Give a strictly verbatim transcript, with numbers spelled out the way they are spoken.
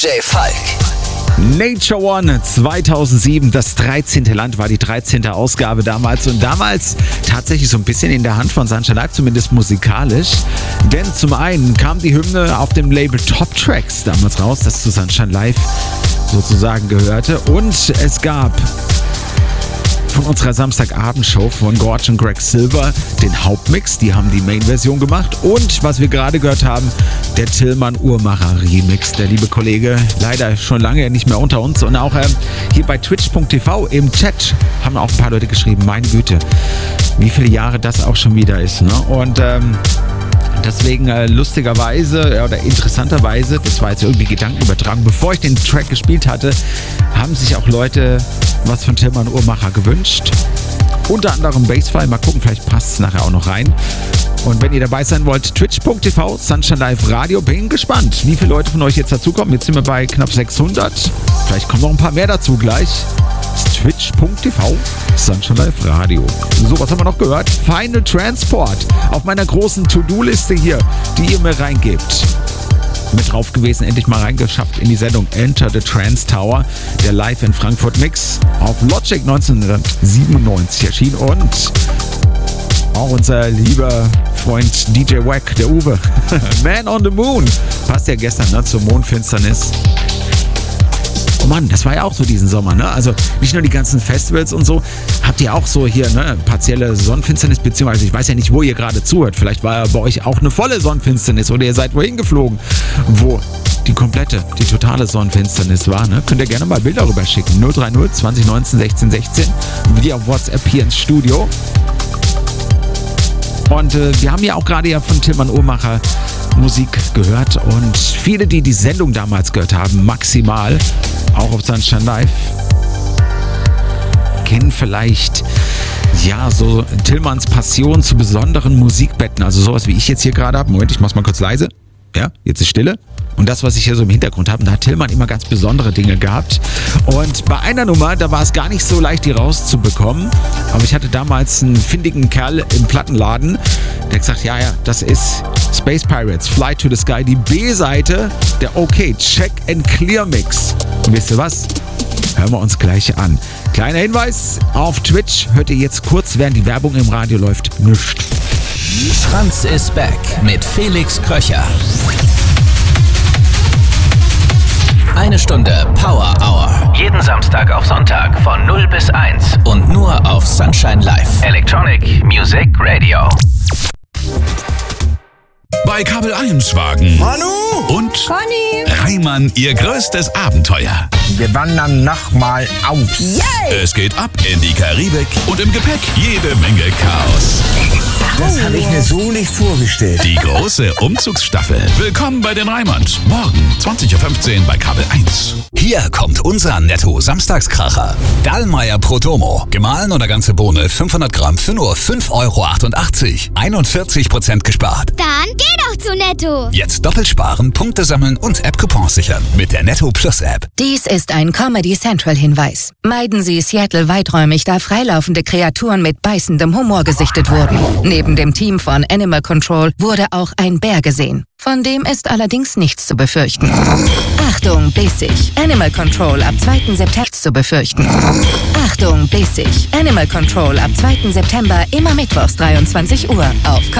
Jay Falk. Nature One zweitausendsieben, das dreizehnte Land war die dreizehnte Ausgabe damals und damals tatsächlich so ein bisschen in der Hand von Sunshine Live, zumindest musikalisch. Denn zum einen kam die Hymne auf dem Label Top Tracks damals raus, das zu Sunshine Live sozusagen gehörte, und es gab von unserer Samstagabendshow von Gorge und Greg Silver den Hauptmix, die haben die Main-Version gemacht, und was wir gerade gehört haben, der Tillmann Uhrmacher Remix. Der liebe Kollege, leider schon lange nicht mehr unter uns, und auch ähm, hier bei twitch punkt t v im Chat haben auch ein paar Leute geschrieben, meine Güte, wie viele Jahre das auch schon wieder ist, ne? Und ähm, deswegen äh, lustigerweise äh, oder interessanterweise, das war jetzt irgendwie Gedankenübertragung, bevor ich den Track gespielt hatte, haben sich auch Leute was von Tillmann Uhrmacher gewünscht. Unter anderem Bassfile, mal gucken, vielleicht passt es nachher auch noch rein. Und wenn ihr dabei sein wollt, twitch punkt t v, Sunshine Live Radio, bin gespannt, wie viele Leute von euch jetzt dazukommen. Jetzt sind wir bei knapp sechshundert, vielleicht kommen noch ein paar mehr dazu gleich. twitch punkt t v, Sunshine Live Radio. So, was haben wir noch gehört? Final Transport auf meiner großen To-Do-Liste hier, die ihr mir reingebt. Mit drauf gewesen, endlich mal reingeschafft in die Sendung Enter the Trance Tower, der Live in Frankfurt Mix auf Logic neunzehnhundertsiebenundneunzig erschien, und auch unser lieber Freund D J Wack, der Uwe, Man on the Moon, passt ja gestern, ne, zur Mondfinsternis. Oh Mann, das war ja auch so diesen Sommer, ne? Also nicht nur die ganzen Festivals und so. Habt ihr auch so hier, ne, partielle Sonnenfinsternis, beziehungsweise ich weiß ja nicht, wo ihr gerade zuhört. Vielleicht war ja bei euch auch eine volle Sonnenfinsternis oder ihr seid wohin geflogen, wo die komplette, die totale Sonnenfinsternis war, ne? Könnt ihr gerne mal Bilder rüber schicken. null drei null zwanzig neunzehn sechzehn sechzehn via WhatsApp hier ins Studio. Und äh, wir haben ja auch gerade ja von Tillmann Uhrmacher Musik gehört, und viele, die die Sendung damals gehört haben, maximal, auch auf Sunshine Live, kennen vielleicht ja so Tillmanns Passion zu besonderen Musikbetten, also sowas wie ich jetzt hier gerade habe. Moment, ich mach's mal kurz leise. Ja, jetzt ist Stille. Und das, was ich hier so im Hintergrund habe, da hat Tillmann immer ganz besondere Dinge gehabt. Und bei einer Nummer, da war es gar nicht so leicht, die rauszubekommen. Aber ich hatte damals einen findigen Kerl im Plattenladen, der gesagt, ja, ja, das ist Space Pirates, Fly to the Sky, die B-Seite der OK Check and Clear Mix. Und wisst ihr was? Hören wir uns gleich an. Kleiner Hinweis, auf Twitch hört ihr jetzt kurz, während die Werbung im Radio läuft, nichts. Franz ist back mit Felix Kröcher. Eine Stunde Power Hour. Jeden Samstag auf Sonntag von null bis eins. Und nur auf Sunshine Live. Electronic Music Radio. Bei Kabel eins Wagen Manu und Conny, Reimann ihr größtes Abenteuer. wir wandern nochmal aus. Yay! Es geht ab in die Karibik und im Gepäck jede Menge Chaos. Das habe ich mir so nicht vorgestellt. Die große Umzugsstaffel. Willkommen bei den Reimanns. Morgen zwanzig Uhr fünfzehn bei Kabel eins. Hier kommt unser Netto-Samstagskracher. Dallmayr Prodomo. Gemahlen oder ganze Bohne fünfhundert Gramm für nur fünf Euro achtundachtzig. einundvierzig Prozent gespart. Dann geh doch zu Netto. Jetzt doppelt sparen, Punkte sammeln und App-Coupons sichern mit der Netto Plus App. Dies ist ein Comedy Central-Hinweis. Meiden Sie Seattle weiträumig, da freilaufende Kreaturen mit beißendem Humor gesichtet wurden. Neben dem Team von Animal Control wurde auch ein Bär gesehen. Von dem ist allerdings nichts zu befürchten. Achtung, bissig. Animal Control ab zweiten September zu befürchten. Achtung, bissig. Animal Control ab zweiten September immer mittwochs dreiundzwanzig Uhr auf